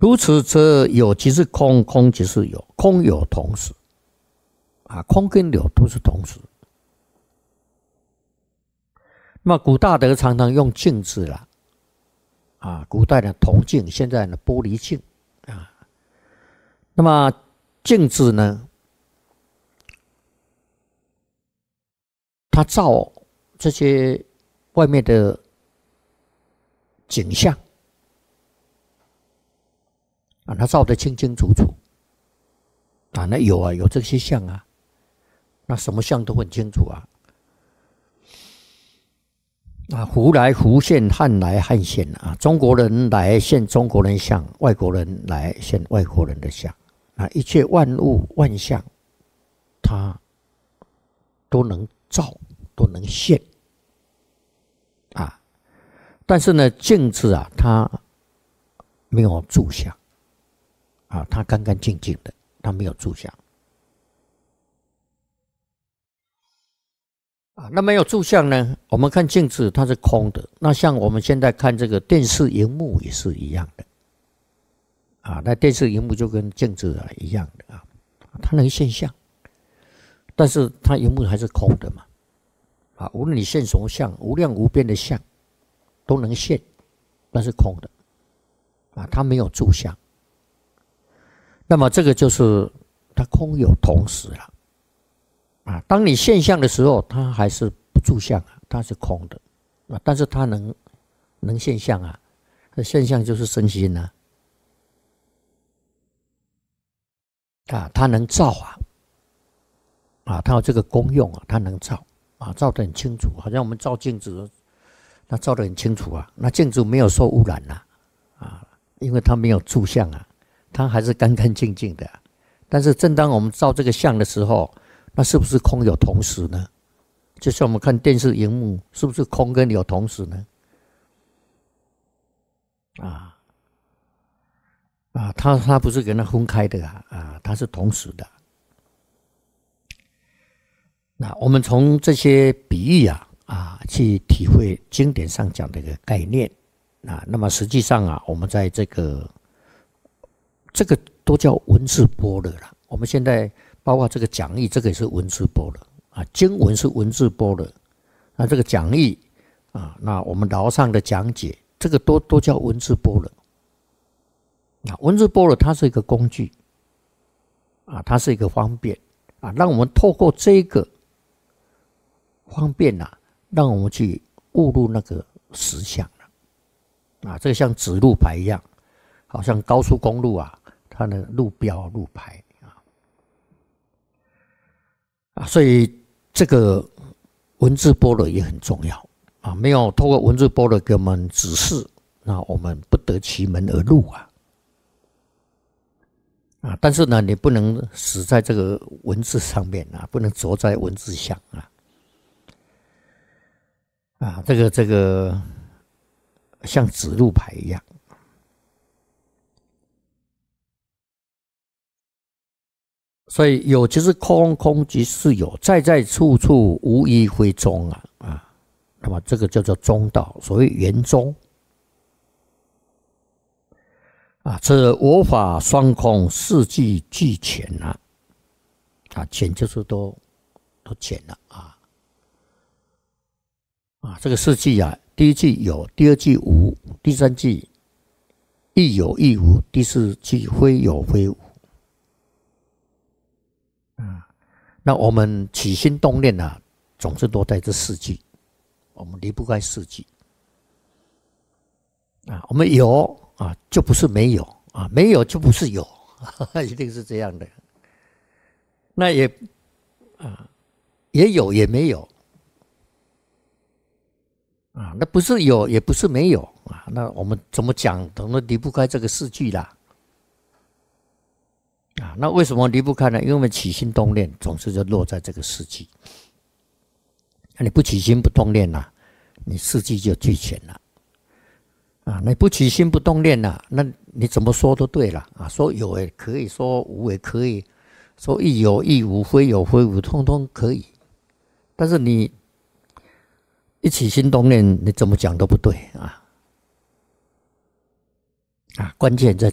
如此则有即是空，空即是有，空有同时空跟有都是同时。那么古大德常常用镜子啦，古代的铜镜，现在的玻璃镜那么镜子呢，它照这些外面的景象它照得清清楚楚那有这些相那什么相都很清楚胡来胡现，汉来汉现中国人来现中国人相，外国人来现外国人的相一切万物万象，它都能照，都能现但是呢，镜子它没有住相它干干净净的，它没有住相那没有住相呢？我们看镜子它是空的，那像我们现在看这个电视荧幕也是一样的那电视荧幕就跟镜子一样的它能现象，但是它荧幕还是空的嘛无论你现什么相，无量无边的相都能现，但是空的它没有住相。那么这个就是它空有同时了当你现象的时候，它还是不住相它是空的但是它能现象现象就是身心它能照它有这个功用它能照照得很清楚，好像我们照镜子，那照得很清楚那镜子没有受污染因为它没有住相它还是干干净净的但是正当我们照这个相的时候，那是不是空有同时呢？就像我们看电视荧幕，是不是空跟有同时呢？它不是跟它分开的它是同时的。那我们从这些比喻去体会经典上讲的一个概念那么实际上我们在这个都叫文字般若了。我们现在包括这个讲义，这个也是文字般若经文是文字般若那这个讲义那我们老上的讲解，这个都叫文字般若文字般若它是一个工具它是一个方便让我们透过这个方便让我们去悟入那个实相这个像指路牌一样，好像高速公路它的路标路牌所以这个文字般若也很重要没有透过文字般若给我们指示，那我们不得其门而入但是呢，你不能死在这个文字上面不能着在文字上这个像指路牌一样。所以有即是空，空即是有，在在处处无一非中那么这个叫做中道，所谓圆中这我法双空，四季俱全全就是都全了这个四季第一季有，第二季无，第三季亦有亦无，第四季非有非无那我们起心动念总是都在这四季，我们离不开四季我们有就不是没有没有就不是有一定是这样的。那也有也没有那不是有也不是没有那我们怎么讲都离不开这个四季啦那为什么离不开呢？因为我们起心动念总是就落在这个四季你不起心不动念你四季就俱全了你不起心不动念那你怎么说都对了说有也可以，说无也可以，说亦有亦无，非有非无，通通可以。但是你一起心动念，你怎么讲都不对关键在